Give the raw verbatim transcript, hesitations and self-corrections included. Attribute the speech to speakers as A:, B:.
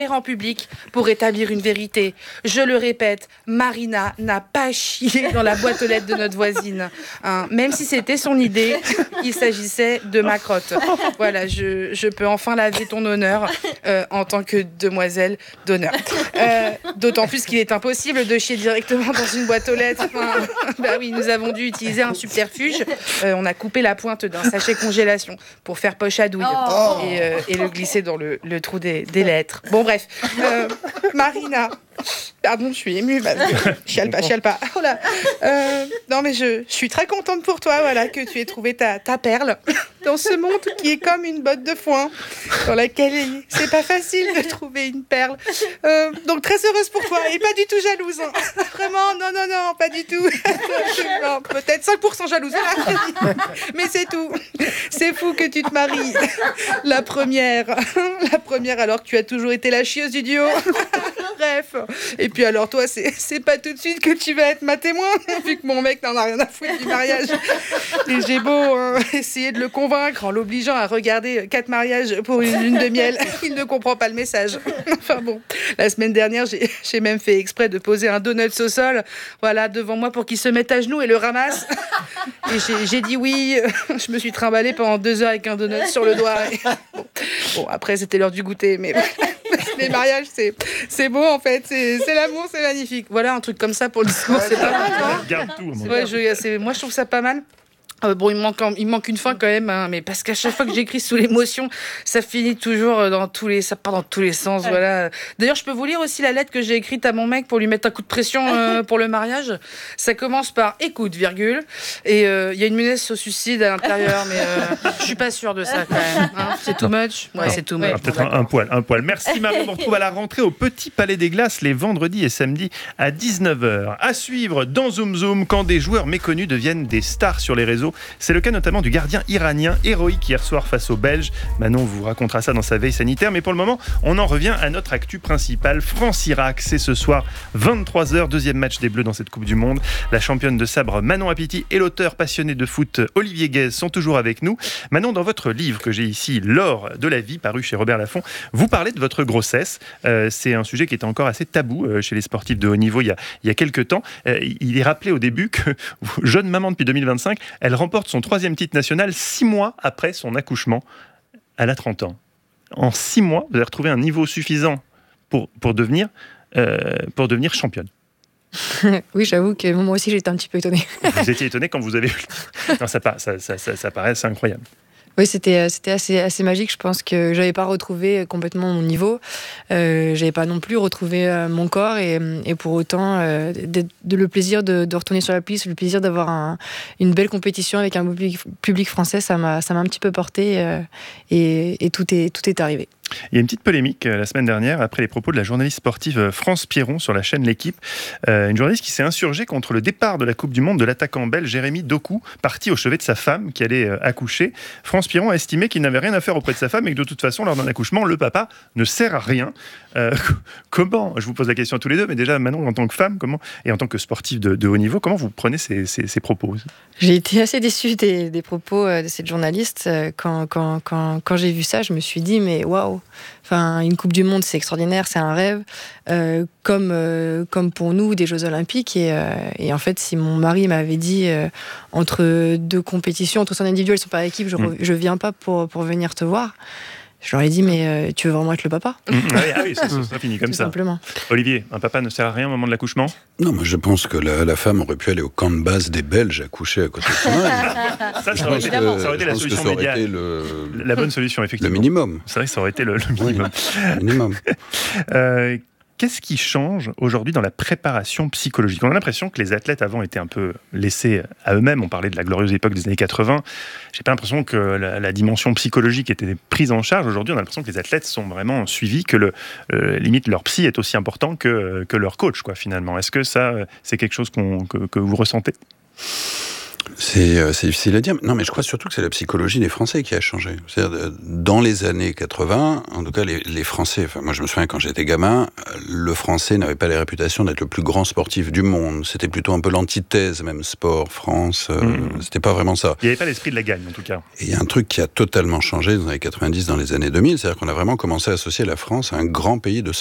A: en public pour établir une vérité. Je le répète, Marina n'a pas chié dans la boîte aux lettres de notre voisine. Hein, même si c'était son idée, il s'agissait de ma crotte. Voilà, je, je peux enfin laver ton honneur euh, en tant que demoiselle d'honneur. Euh, d'autant plus qu'il est impossible de chier directement dans une boîte aux lettres. Enfin, bah oui, nous avons dû utiliser un subterfuge. Euh, on a coupé la pointe d'un sachet congélation pour faire poche à douille
B: oh.
A: et, euh, et le glisser dans le, le trou des, des lettres. Bon, bref. Euh, Marina, pardon, je suis émue. Bah, chiale pas, chiale pas. Oh là. Euh, non, mais je, je suis très contente pour toi, voilà, que tu aies trouvé ta, ta perle dans ce monde qui est comme une botte de foin, dans laquelle il, c'est pas facile de trouver une perle. Euh, donc très heureuse pour toi et pas du tout jalouse. Hein. Vraiment, non, non, non, pas du tout. Non, peut-être cinq pour cent jalouse, mais c'est tout. C'est fou que tu te maries. La première, la première alors que tu as toujours été la chieuse du duo. Bref. Et puis alors toi, c'est, c'est pas tout de suite que tu vas être ma témoin, vu que mon mec n'en a rien à foutre du mariage. Et j'ai beau hein, essayer de le convaincre en l'obligeant à regarder quatre mariages pour une lune de miel, il ne comprend pas le message. Enfin bon, la semaine dernière, j'ai, j'ai même fait exprès de poser un donut au sol, voilà, devant moi pour qu'il se mette à genoux et le ramasse. Et j'ai, j'ai dit oui, je me suis trimballée pendant deux heures avec un donut sur le doigt. Et bon. bon, après, c'était l'heure du goûter, mais... Les mariages, c'est, c'est beau en fait, c'est, c'est l'amour, c'est magnifique. Voilà, un truc comme ça pour le discours, c'est pas mal. Hein
C: Garde tout. Moi.
A: Ouais, je, c'est, moi, je trouve ça pas mal. Euh, bon, il me manque, il me manque une fin quand même, hein, mais parce qu'à chaque fois que j'écris sous l'émotion, ça finit toujours dans tous les, ça part dans tous les sens, voilà. D'ailleurs, je peux vous lire aussi la lettre que j'ai écrite à mon mec pour lui mettre un coup de pression euh, pour le mariage. Ça commence par écoute, virgule, et il euh, y a une menace au suicide à l'intérieur, mais euh, je suis pas sûre de ça quand même. Hein. C'est too much. Ouais,
C: Alors,
A: c'est too
C: ouais,
A: much.
C: Peut-être un, un poil, un poil. Merci Marie, on vous retrouve à la rentrée au Petit Palais des Glaces les vendredis et samedis à dix-neuf heures. À suivre dans Zoom Zoom quand des joueurs méconnus deviennent des stars sur les réseaux. C'est le cas notamment du gardien iranien héroïque hier soir face aux Belges. Manon vous racontera ça dans sa veille sanitaire, mais pour le moment, on en revient à notre actu principale. France-Irak, c'est ce soir, vingt-trois heures, deuxième match des Bleus dans cette Coupe du Monde. La championne de sabre Manon Apiti et l'auteur passionné de foot Olivier Guèze sont toujours avec nous. Manon, dans votre livre que j'ai ici, L'or de la vie, paru chez Robert Laffont, vous parlez de votre grossesse. Euh, c'est un sujet qui était encore assez tabou euh, chez les sportifs de haut niveau il y a, il y a quelques temps. Euh, il est rappelé au début que, jeune maman depuis deux mille vingt-cinq, elle remporte son troisième titre national six mois après son accouchement. Elle a trente ans. En six mois, vous avez retrouvé un niveau suffisant pour, pour, devenir, euh, pour devenir championne.
D: Oui, j'avoue que moi aussi j'étais un petit peu étonnée.
C: Vous étiez étonnée quand vous avez vu. Non, ça, ça, ça, ça, ça paraît assez incroyable.
D: Oui, c'était, c'était assez, assez magique. Je pense que je n'avais pas retrouvé complètement mon niveau. Euh, je n'avais pas non plus retrouvé euh, mon corps. Et, et pour autant, euh, de, de le plaisir de, de retourner sur la piste, le plaisir d'avoir un, une belle compétition avec un public, public français, ça m'a, ça m'a un petit peu porté. Euh, et et tout, est, tout est arrivé.
C: Il y a une petite polémique euh, la semaine dernière après les propos de la journaliste sportive France Piron sur la chaîne L'Équipe. Euh, une journaliste qui s'est insurgée contre le départ de la Coupe du Monde de l'attaquant belge Jérémy Doku, parti au chevet de sa femme qui allait euh, accoucher. France Piron a estimé qu'il n'avait rien à faire auprès de sa femme et que de toute façon, lors d'un accouchement, le papa ne sert à rien. Euh, comment, je vous pose la question à tous les deux, mais déjà Manon, en tant que femme comment, et en tant que sportive de, de haut niveau, comment vous prenez ces, ces, ces propos ?
D: J'ai été assez déçue des, des propos de cette journaliste. Quand, quand, quand, quand j'ai vu ça, je me suis dit, mais waouh! Enfin, une Coupe du Monde, c'est extraordinaire, c'est un rêve, euh, comme, euh, comme pour nous, des Jeux Olympiques. Et, euh, et en fait, si mon mari m'avait dit, euh, entre deux compétitions, entre son individuel et son par équipe, je ne mmh. viens pas pour, pour venir te voir, je leur ai dit, mais euh, tu veux vraiment être le papa ?
C: mmh. Ah oui, ah oui ça, ça, ça finit comme
D: Tout
C: ça.
D: Simplement.
C: Olivier, un papa ne sert à rien au moment de l'accouchement ?
E: Non, moi je pense que la, la femme aurait pu aller au camp de base des Belges, accoucher à côté de son mari.
C: Ça, ça aurait été, ça aurait été la solution médiane.
E: Le...
C: La bonne solution, effectivement.
E: Le minimum.
C: C'est vrai que ça aurait été le, le minimum.
E: Oui, le minimum.
C: euh, Qu'est-ce qui change aujourd'hui dans la préparation psychologique ? On a l'impression que les athlètes avant étaient un peu laissés à eux-mêmes. On parlait de la glorieuse époque des années quatre-vingts. J'ai pas l'impression que la, la dimension psychologique était prise en charge. Aujourd'hui, on a l'impression que les athlètes sont vraiment suivis, que le, euh, limite leur psy est aussi important que, que leur coach, quoi, finalement. Est-ce que ça, c'est quelque chose qu'on, que, que vous ressentez ?
E: C'est, euh, c'est difficile à dire. Non, mais je crois surtout que c'est la psychologie des Français qui a changé. C'est-à-dire, euh, dans les années quatre-vingts, en tout cas, les, les Français, enfin, moi je me souviens quand j'étais gamin, le Français n'avait pas la réputation d'être le plus grand sportif du monde. C'était plutôt un peu l'antithèse, même sport, France. Euh, mmh. C'était pas vraiment ça.
C: Il n'y avait pas l'esprit de la gagne, en tout cas.
E: Et il y a un truc qui a totalement changé dans les années quatre-vingt-dix, dans les années deux mille, c'est-à-dire qu'on a vraiment commencé à associer la France à un grand pays de